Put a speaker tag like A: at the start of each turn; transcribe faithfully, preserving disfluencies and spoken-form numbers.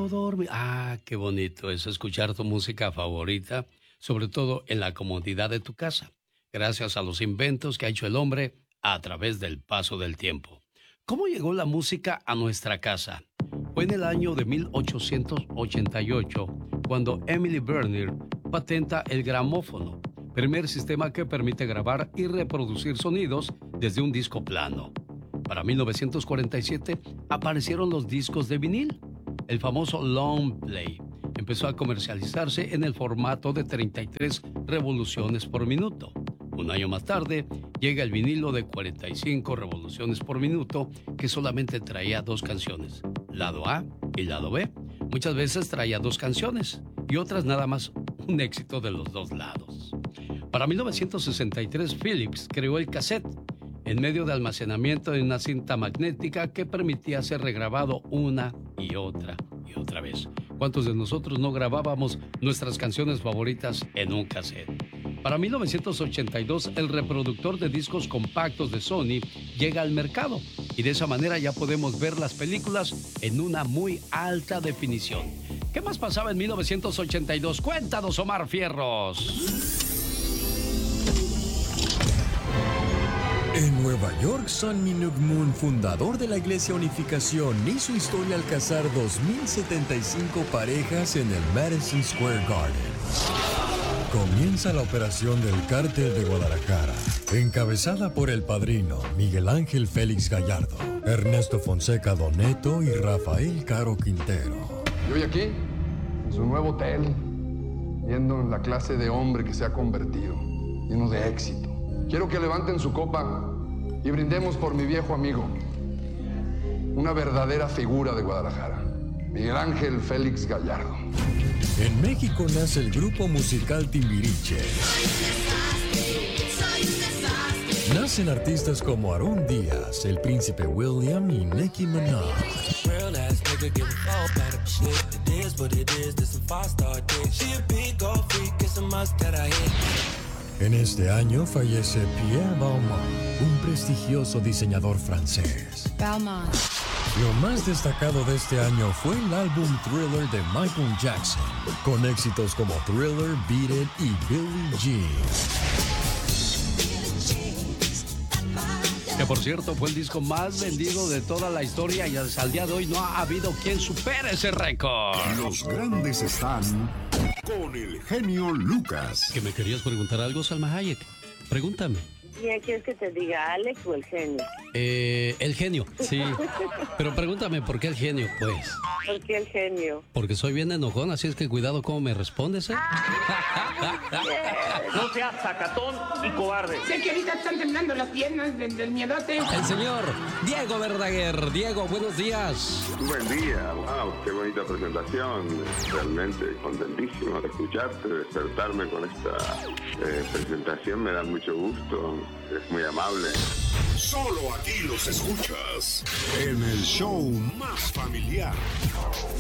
A: quiero dormir. Ah, qué bonito es escuchar tu música favorita, sobre todo en la comodidad de tu casa, gracias a los inventos que ha hecho el hombre a través del paso del tiempo. ¿Cómo llegó la música a nuestra casa? Fue en el año de mil ochocientos ochenta y ocho cuando Emily Berner patenta el gramófono, primer sistema que permite grabar y reproducir sonidos desde un disco plano. Para mil novecientos cuarenta y siete aparecieron los discos de vinil. El famoso long play empezó a comercializarse en el formato de treinta y tres revoluciones por minuto. Un año más tarde llega el vinilo de cuarenta y cinco revoluciones por minuto, que solamente traía dos canciones, lado A y lado B. Muchas veces traía dos canciones y otras nada más un éxito de los dos lados. Para mil novecientos sesenta y tres Philips creó el cassette, en medio de almacenamiento de una cinta magnética que permitía ser regrabado una y otra y otra vez. ¿Cuántos de nosotros no grabábamos nuestras canciones favoritas en un cassette? Para mil novecientos ochenta y dos, el reproductor de discos compactos de Sony llega al mercado y de esa manera ya podemos ver las películas en una muy alta definición. ¿Qué más pasaba en mil novecientos ochenta y dos? Cuéntanos, Omar Fierros.
B: En Nueva York, San Minuk Moon, fundador de la Iglesia Unificación, hizo historia al casar dos mil setenta y cinco parejas en el Madison Square Garden. Comienza la operación del Cártel de Guadalajara, encabezada por el padrino Miguel Ángel Félix Gallardo, Ernesto Fonseca Doneto y Rafael Caro Quintero.
C: Y hoy aquí, en su nuevo hotel, viendo en la clase de hombre que se ha convertido, lleno de éxito. Quiero que levanten su copa y brindemos por mi viejo amigo, una verdadera figura de Guadalajara, Miguel Ángel Félix Gallardo.
B: En México nace el grupo musical Timbiriche. Nacen artistas como Aarón Díaz, el Príncipe William y Nicki Minaj. En este año fallece Pierre Balmain, un prestigioso diseñador francés.
D: Balmain.
B: Lo más destacado de este año fue el álbum Thriller de Michael Jackson, con éxitos como Thriller, Beat It y Billie Jean.
A: Que por cierto fue el disco más vendido de toda la historia y hasta el día de hoy no ha habido quien supere ese récord.
E: Los grandes están con el genio Lucas.
A: ¿Que me querías preguntar algo, Salma Hayek? Pregúntame.
F: ¿Quién quieres que te diga, Alex o el genio?
A: Eh, el genio, sí. Pero pregúntame, ¿por qué el genio, pues?
F: ¿Por qué el genio?
A: Porque soy bien enojón, así es que cuidado cómo me respondes, ¿eh?
G: No seas sacatón y cobarde.
H: Sé que ahorita están temblando las piernas del, del miedote.
A: El señor Diego Verdaguer. Diego, buenos días.
I: Buen día, wow, qué bonita presentación. Realmente contentísimo de escucharte, de despertarme con esta eh, presentación. Me da mucho gusto, es muy amable.
E: Solo aquí los escuchas en el show más familiar.